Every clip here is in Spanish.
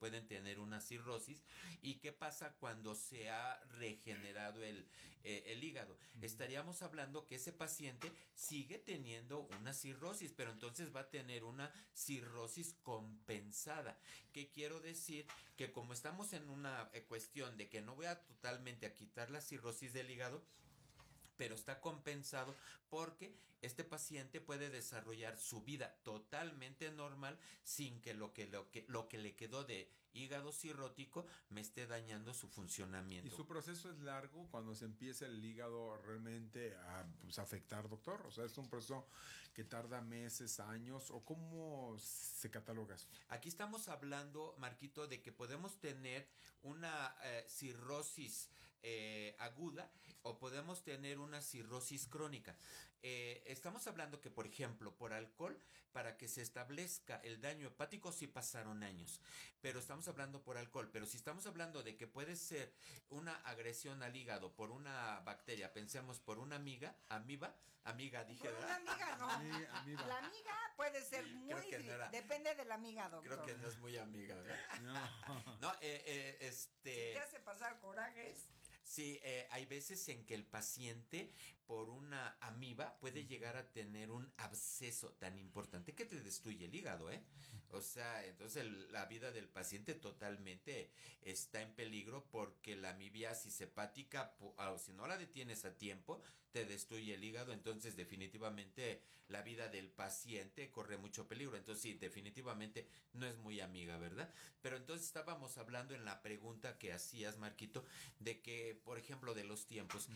pueden tener una cirrosis. ¿Y qué pasa cuando se ha regenerado el hígado? Estaríamos hablando que ese paciente sigue teniendo una cirrosis, pero entonces va a tener una cirrosis compensada. ¿Qué quiero decir? Que como estamos en una cuestión de que no voy a totalmente a quitar la cirrosis del hígado, pero está compensado porque este paciente puede desarrollar su vida totalmente normal sin que lo que le quedó de hígado cirrótico me esté dañando su funcionamiento. ¿Y su proceso es largo cuando se empieza el hígado realmente a afectar, doctor? O sea, ¿es un proceso que tarda meses, años, o cómo se cataloga eso? Aquí estamos hablando, Marquito, de que podemos tener una cirrosis aguda o podemos tener una cirrosis crónica. Estamos hablando que, por ejemplo, por alcohol, para que se establezca el daño hepático sí pasaron años, pero estamos hablando por alcohol. Pero si estamos hablando de que puede ser una agresión al hígado por una bacteria, pensemos por una amiga dije, Por una amiga no. Amiga. La amiga puede ser muy... Depende de la amiga, doctor. Creo que no es muy amiga, ¿verdad? No. Si te hace pasar corajes. Sí, hay veces en que el paciente por una amiba puede llegar a tener un absceso tan importante que te destruye el hígado, ¿eh? O sea, entonces la vida del paciente totalmente está en peligro porque la amibiasis hepática, si no la detienes a tiempo, te destruye el hígado. Entonces definitivamente la vida del paciente corre mucho peligro. Entonces sí, definitivamente no es muy amiga, ¿verdad? Pero entonces estábamos hablando en la pregunta que hacías, Marquito, de que, por ejemplo, de los tiempos.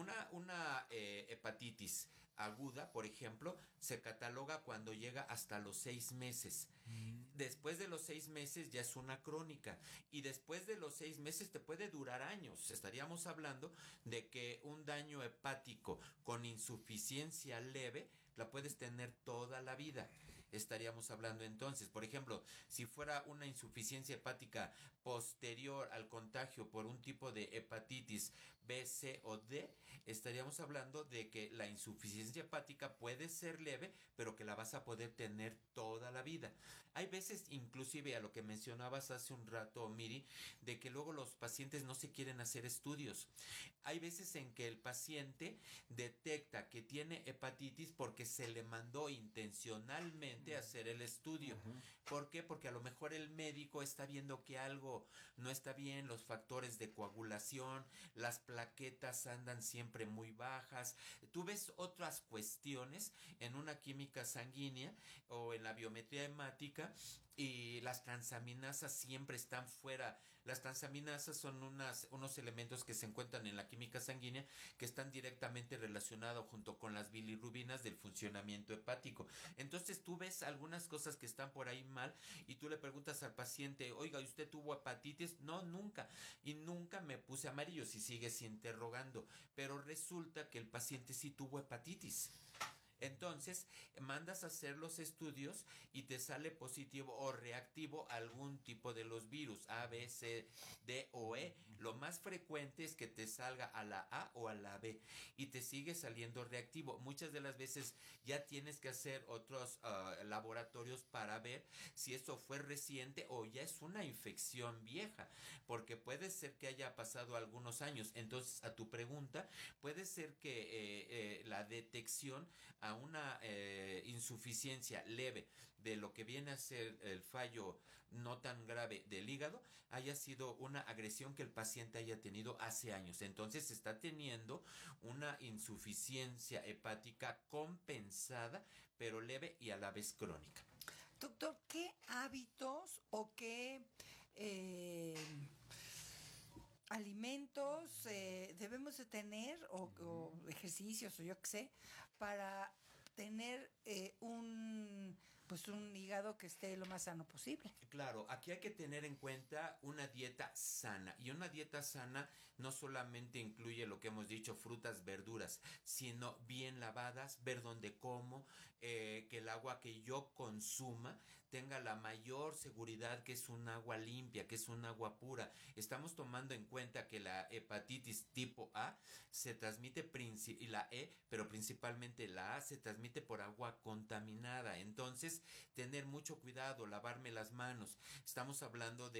Una hepatitis aguda, por ejemplo, se cataloga cuando llega hasta los 6 meses. Después de los 6 meses ya es una crónica. Y después de los 6 meses te puede durar años. Estaríamos hablando de que un daño hepático con insuficiencia leve la puedes tener toda la vida. Estaríamos hablando entonces, por ejemplo, si fuera una insuficiencia hepática posterior al contagio por un tipo de hepatitis B, C o D, estaríamos hablando de que la insuficiencia hepática puede ser leve, pero que la vas a poder tener toda la vida. Hay veces, inclusive a lo que mencionabas hace un rato, Miri, de que luego los pacientes no se quieren hacer estudios. Hay veces en que el paciente detecta que tiene hepatitis porque se le mandó intencionalmente a hacer el estudio. ¿Por qué? Porque a lo mejor el médico está viendo que algo no está bien, los factores de coagulación, las plaquetas andan siempre muy bajas. Tú ves otras cuestiones en una química sanguínea o en la biometría hemática y las transaminasas siempre están fuera. Las transaminasas son unos elementos que se encuentran en la química sanguínea que están directamente relacionados junto con las bilirrubinas del funcionamiento hepático. Entonces tú ves algunas cosas que están por ahí mal y tú le preguntas al paciente, oiga, ¿y usted tuvo hepatitis? No, nunca. Y nunca me puse amarillo, si sigues interrogando. Pero resulta que el paciente sí tuvo hepatitis. Entonces, mandas a hacer los estudios y te sale positivo o reactivo a algún tipo de los virus, A, B, C, D o E. Lo más frecuente es que te salga a la A o a la B y te sigue saliendo reactivo. Muchas de las veces ya tienes que hacer otros laboratorios para ver si esto fue reciente o ya es una infección vieja, porque puede ser que haya pasado algunos años. Entonces, a tu pregunta, puede ser que la detección a una insuficiencia leve de lo que viene a ser el fallo no tan grave del hígado haya sido una agresión que el paciente haya tenido hace años. Entonces está teniendo una insuficiencia hepática compensada, pero leve y a la vez crónica. Doctor, ¿qué hábitos o qué alimentos debemos de tener o ejercicios o yo qué sé para tener un hígado que esté lo más sano posible? Claro, aquí hay que tener en cuenta una dieta sana, y una dieta sana no solamente incluye lo que hemos dicho, frutas, verduras, sino bien lavadas, ver dónde como, que el agua que yo consuma tenga la mayor seguridad que es un agua limpia, que es un agua pura. Estamos tomando en cuenta que la hepatitis tipo A se transmite y la E, pero principalmente la A se transmite por agua contaminada. Entonces, tener mucho cuidado, lavarme las manos. Estamos hablando de